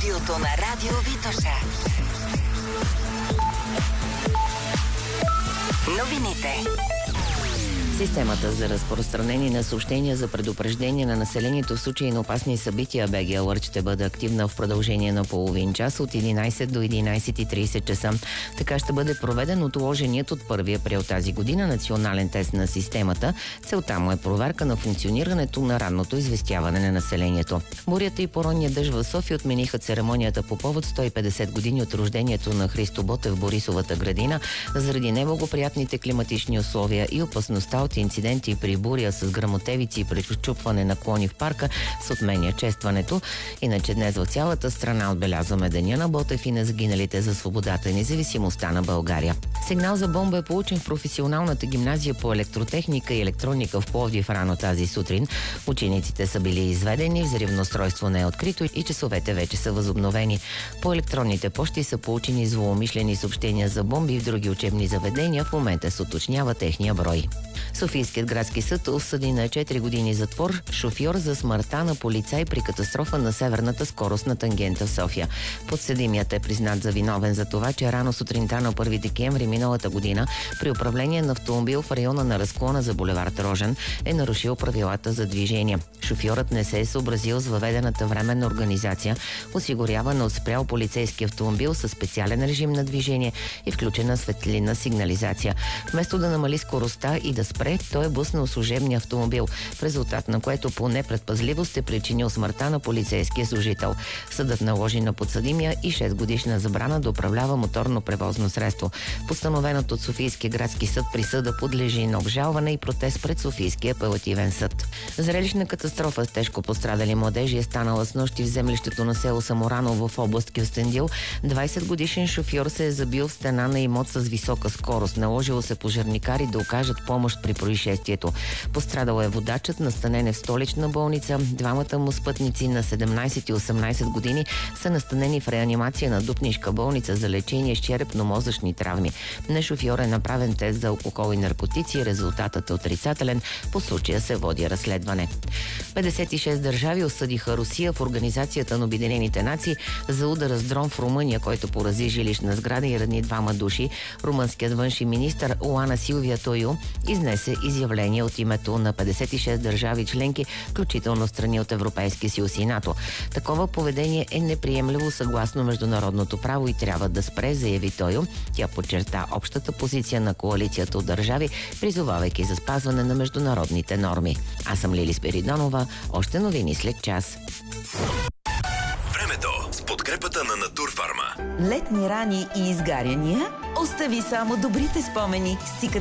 студиото на Радио Витоша. Новините. Системата за разпространение на съобщения за предупреждение на населението в случай на опасни събития БГ Alert ще бъде активна в продължение на половин час от 11 до 11:30 часа. Така ще бъде проведен отложеният от 1 април тази година национален тест на системата. Целта му е проверка на функционирането на ранното известяване на населението. Бурята и поронния дъжд в София отмениха церемонията по повод 150 години от рождението на Христо Ботев в Борисовата градина заради неблагоприятните климатични условия и опасността от инциденти при буря с гръмотевици и пречупване на клони в парка с отменя честването. Иначе днес в цялата страна отбелязваме Деня на Ботев и на загиналите за свободата и независимостта на България. Сигнал за бомба е получен в професионалната гимназия по електротехника и електроника в Пловдив рано тази сутрин. Учениците са били изведени, взривно устройство не е открито и часовете вече са възобновени. По електронните пощи са получени злоумишлени съобщения за бомби в други учебни заведения. В момента се уточнява техния брой. Софийският градски съд осъди на 4 години затвор шофьор за смъртта на полицай при катастрофа на северната скоростна тангента в София. Подсъдимият е признат за виновен за това, че рано сутринта на 1 декември миналата година при управление на автомобил в района на разклона за булевард Рожен е нарушил правилата за движение. Шофьорът не се е съобразил с въведената временна организация, осигурявана от спрял полицейски автомобил със специален режим на движение и включена светлинна сигнализация. Вместо да намали скоростта и да спре, той е буснал служебния автомобил, в резултат на което по непредпазливост е причинил смъртта на полицейския служител. Съдът наложи на подсъдимия и 6-годишна забрана да управлява моторно превозно средство. Постановеното от Софийския градски съд присъда подлежи на обжалване и протест пред Софийския апелативен съд. Зрелищна катастрофа с тежко пострадали младежи е станала с нощи в землището на село Самораново в област Кюстендил. 20-годишен шофьор се е забил в стена на имот с висока скорост. Наложило се пожарникари да окажат помощ при происшествието. Пострадал е водачът, настанен е в столична болница. Двамата му спътници на 17 и 18 години са настанени в реанимация на Дупнишка болница за лечение с черепно-мозъчни травми. На шофьора е направен тест за алкохол и наркотици. Резултатът е отрицателен. По случая се води разследване. 56 държави осъдиха Русия в Организацията на Обединените нации за удара с дрон в Румъния, който порази жилищна сграда и рани 2 души. Румънският външен министър Оана Силвия Тойо изнесе изявление от името на 56 държави членки, включително страни от Европейския съюз и НАТО. Такова поведение е неприемливо съгласно международното право и трябва да спре, заяви Тойо. Тя подчерта общата позиция на коалицията от държави, призовавайки за спазване на международните норми. Аз съм Лили Спиридонова. Още новини след час. Времето с подкрепата на Натурфарма. Летни рани и изгаряния? Остави само добрите спомени с